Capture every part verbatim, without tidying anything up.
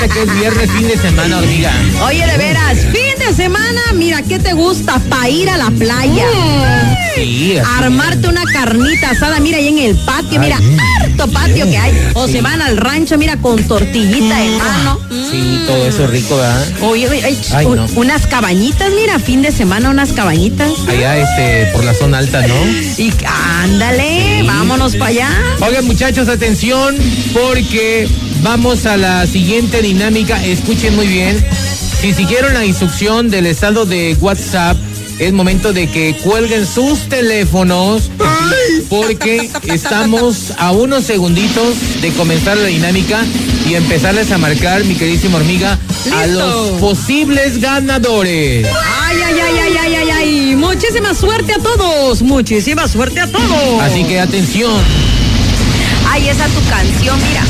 que es viernes, fin de semana, hormiga. Oye, de veras, fin de semana, mira, ¿qué te gusta? Para ir a la playa. Sí, armarte una carnita asada, mira, ahí en el patio, mira, Ay, harto patio yeah, que hay. O sí. se van al rancho, mira, con tortillita de mano. Sí, todo eso rico, ¿verdad? Oye, oye, oye, Ay, un- no. unas cabañitas, mira, fin de semana, unas cabañitas. Allá, este, por la zona alta, ¿no? Y ándale, Sí. vámonos para allá. Oigan, muchachos, atención, porque vamos a la siguiente dinámica. Escuchen muy bien. Si siguieron la instrucción del estado de WhatsApp, es momento de que cuelguen sus teléfonos, porque estamos a unos segunditos de comenzar la dinámica y empezarles a marcar, mi queridísima hormiga, a Listo. los posibles ganadores. Ay, ay, ay, ay, ay, ay, ay. Muchísima suerte a todos. Muchísima suerte a todos. Así que atención. Ay, esa tu canción, mira.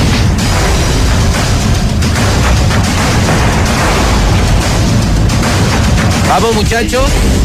Vamos, muchachos.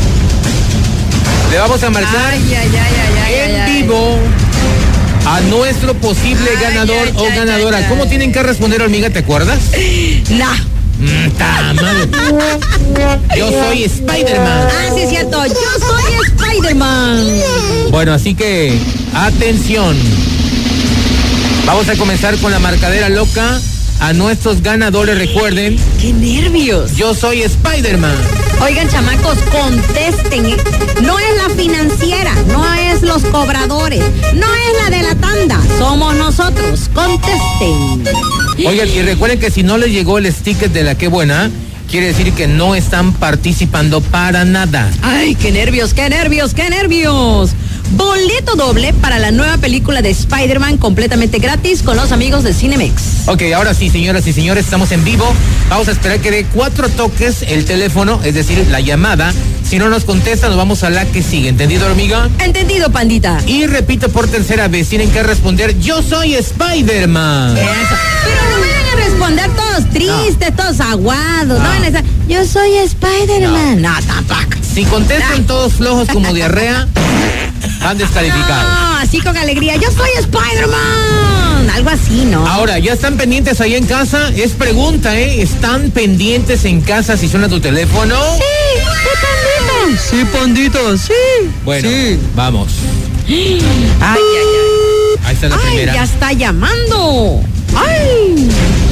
Le vamos a marcar Ay, ay, ay, ay, ay, en ay, ay. vivo a nuestro posible Ay, ganador ay, o ay, ganadora. ay, ay. ¿Cómo tienen que responder, hormiga? ¿Te acuerdas? Nah. Mm, ta madre. Yo soy Spider-Man. Ah, sí es cierto. Yo soy Spider-Man. Bueno, así que atención. Vamos a comenzar con la marcadera loca. A nuestros ganadores, recuerden, Qué nervios. yo soy Spider-Man. Oigan, chamacos, contesten. ¿eh? No es la financiera, no es los cobradores, no es la de la tanda. Somos nosotros. Contesten. Oigan, y recuerden que si no les llegó el sticker de la Qué Buena, quiere decir que no están participando para nada. Ay, qué nervios, qué nervios, qué nervios. Boleto doble para la nueva película de Spider-Man completamente gratis con los amigos de Cinemex. Ok, ahora sí, señoras y señores, estamos en vivo. Vamos a esperar que dé cuatro toques el teléfono, es decir, la llamada. Si no nos contesta, nos vamos a la que sigue. ¿Entendido, hormiga? ¿Entendido, pandita? Y repito por tercera vez, tienen que responder, yo soy Spider-Man. Eso. Pero no me van a responder todos tristes, todos aguados. No, No. van a estar, yo soy Spider-Man. No, tampoco. Si contestan todos flojos como diarrea, van descalificados. No, así con alegría. Yo soy Spider-Man. Algo así, ¿no? Ahora, ¿ya están pendientes ahí en casa? Es pregunta, ¿eh? ¿Están pendientes en casa si suena tu teléfono? Sí, sí, Sí, pandito, sí. Bueno, Sí. vamos. Ay, ay, ay. Ahí está la Ay, primera. ya está llamando. Ay.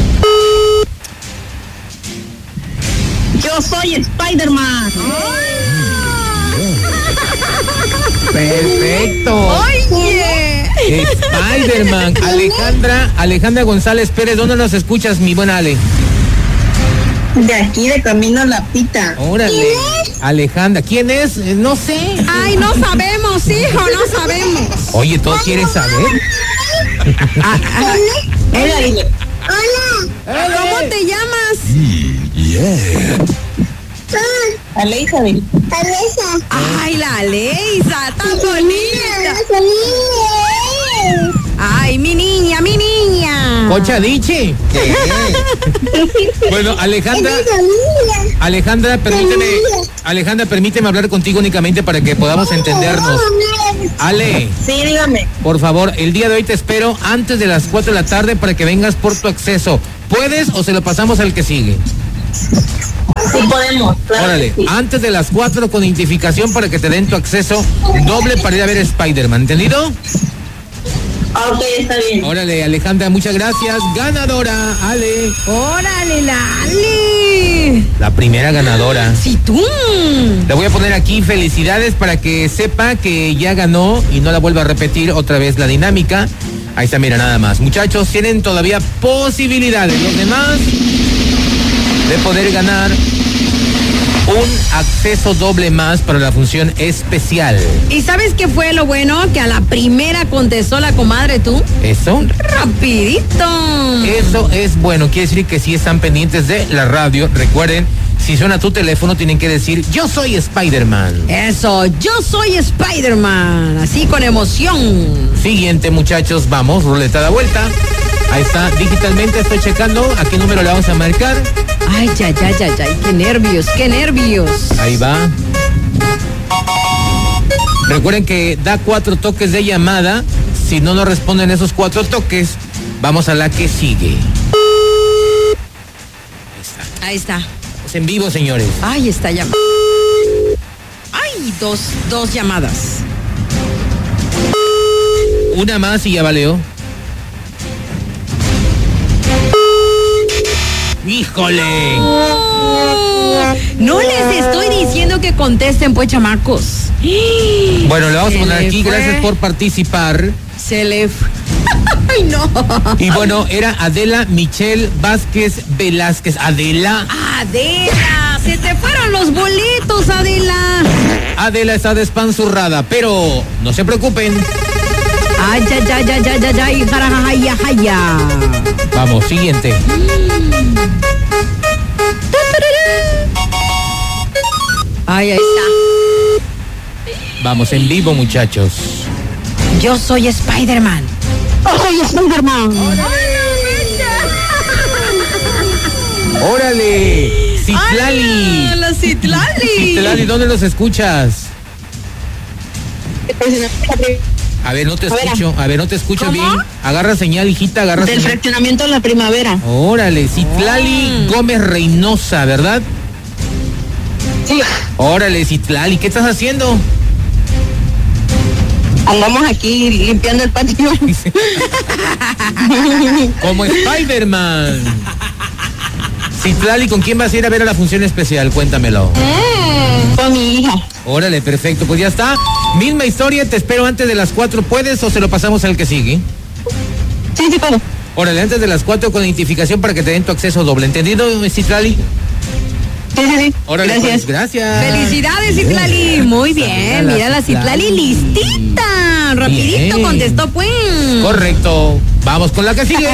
Yo soy Spider-Man. Perfecto. Oye. Spider-Man. Alejandra, Alejandra González Pérez, ¿dónde nos escuchas, mi buena Ale? De aquí de camino a la pita. Órale. Alejandra, ¿quién es? Eh, No sé. Ay, no sabemos, hijo, no sabemos. Oye, ¿todo quieres saber? Ah, ah, Hola, dile. ¿Cómo te llamas? Aleisa, dile. Ay, la Leisa, tan bonita. Ay, mi niña, mi niña. Cocha Dichi. Bueno, Alejandra, Alejandra, permíteme, Alejandra, permíteme hablar contigo únicamente para que podamos entendernos. Ale, Sí, dígame. por favor, el día de hoy te espero antes de las cuatro de la tarde para que vengas por tu acceso. ¿Puedes o se lo pasamos al que sigue? Sí podemos. Claro Órale, que sí. antes de las cuatro con identificación para que te den tu acceso doble para ir a ver Spider-Man, ¿entendido? Ah, ok, está bien. Órale, Alejandra, muchas gracias. Ganadora, Ale. Órale, la Ale. La primera ganadora. Si tú. Le voy a poner aquí felicidades para que sepa que ya ganó y no la vuelva a repetir otra vez la dinámica. Ahí está, mira, nada más. Muchachos, tienen todavía posibilidades los demás de poder ganar un acceso doble más para la función especial. ¿Y sabes qué fue lo bueno? Que a la primera contestó la comadre tú. ¿Eso? Rapidito. Eso es bueno. Quiere decir que si están pendientes de la radio, recuerden, si suena tu teléfono tienen que decir, yo soy Spider-Man. Eso, yo soy Spider-Man. Así con emoción. Siguiente, muchachos, vamos, ruleta de vuelta. Ahí está, digitalmente estoy checando a qué número le vamos a marcar. Ay, ya, ya, ya, ya. Qué nervios, qué nervios. Ahí va. Recuerden que da cuatro toques de llamada. Si no nos responden esos cuatro toques, vamos a la que sigue. Ahí está. Es en vivo, señores. Ay, está llamada. Ay, dos, dos llamadas. Una más y ya valió. ¡Híjole! Oh, no les estoy diciendo que contesten, pues, chamacos. Bueno, le vamos Se a poner le aquí, fue. gracias por participar. Se le fue. Ay, no. Y bueno, era Adela Michelle Vázquez Velázquez. Adela. Adela, se te fueron los boletos, Adela. Adela está despanzurrada, pero no se preocupen. Ay, ay, ay, ay, ay, ay, ay, jarajaya, jaya. Vamos, siguiente. Ay, ahí está. Vamos, en vivo, muchachos. Yo soy Spider-Man. ¡Oh, soy Spider-Man! ¡Órale! ¡Citlali! ¡Hola, la Citlali! Citlali, ¿dónde los escuchas? A ver, no te escucho. A ver, no te escucho ¿Cómo? bien. Agarra señal, hijita, agarra Del señal. fraccionamiento de la primavera. Órale, Citlali Oh. Gómez Reynosa, ¿verdad? Sí, Órale, Citlali, ¿qué estás haciendo? andamos aquí limpiando el patio. Como Spider-Man. Citlali, ¿con quién vas a ir a ver a la función especial? Cuéntamelo. Con mi hija. Órale, perfecto, pues ya está. Misma historia, te espero antes de las cuatro. ¿Puedes o se lo pasamos al que sigue? Sí, sí, puedo. Órale, antes de las cuatro con identificación para que te den tu acceso doble. ¿Entendido, Citlali? Sí, sí, sí. Órale, Gracias. pues, gracias. Felicidades, Citlali. Muy bien, mira la Citlali listita. Rapidito Bien. contestó, pues. Correcto. Vamos con la que sigue.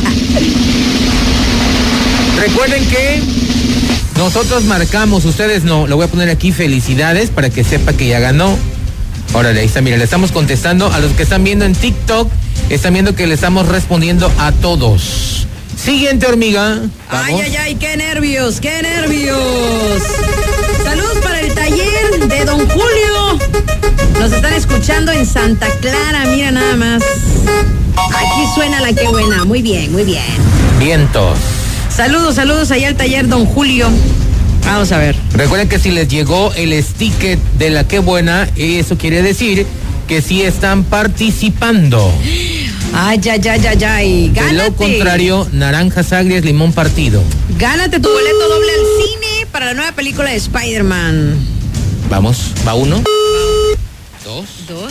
Recuerden que nosotros marcamos, ustedes no. Lo voy a poner aquí, felicidades, para que sepa que ya ganó. Órale, ahí está, mira, le estamos contestando a los que están viendo en TikTok. Están viendo que le estamos respondiendo a todos. Siguiente, hormiga. Ay, Vamos. ay, ay, qué nervios, qué nervios. Saludos para el taller de Don Julio. Nos están escuchando en Santa Clara, mira nada más. Aquí suena la que buena, muy bien, muy bien. Vientos. Saludos, saludos allá al taller Don Julio. Vamos a ver. Recuerden que si les llegó el sticker de la que buena, eso quiere decir que sí están participando. Ay, ay, ay, ay, ay. De Gánate. lo contrario, naranjas agrias, limón partido. Gánate tu boleto doble al cine para la nueva película de Spider-Man. Vamos, va uno. Dos. Dos.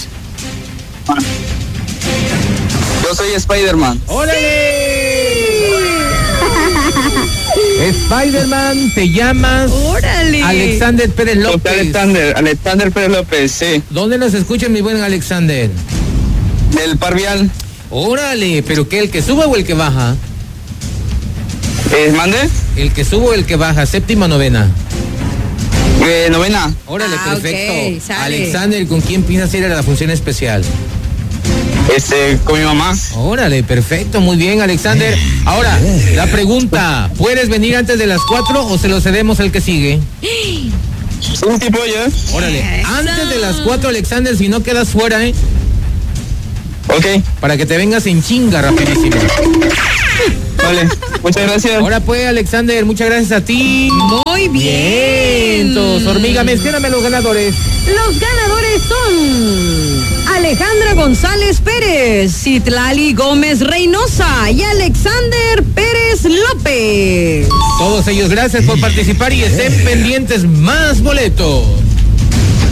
Yo soy Spider-Man. ¡Órale! Spider-Man, te llamas ¡Órale! Alexander Pérez José López. Alexander, Alexander Pérez López, sí. ¿Dónde nos escucha mi buen Alexander? Del Parvial. Órale, ¿pero qué? ¿El que sube o el que baja? Eh, ¿Mande? El que sube o el que baja, séptima o novena. Eh, novena. Órale, Ah, perfecto. ok, sale. Alexander, ¿con quién piensas ir a la función especial? Este, con mi mamá. Órale, perfecto, muy bien, Alexander. Ahora, la pregunta, ¿puedes venir antes de las cuatro o se lo cedemos al que sigue? Un tipo ya. Órale, Eso. antes de las cuatro, Alexander, si no quedas fuera, ¿eh? Ok, Para que te vengas en chinga rapidísimo. vale. Muchas gracias. Ahora pues, Alexander, muchas gracias a ti. Muy bien. Vientos, hormiga, mencióname los ganadores. Los ganadores son Alejandra González Pérez, Citlali Gómez Reynosa y Alexander Pérez López. Todos ellos, gracias por participar y estén pendientes más boletos.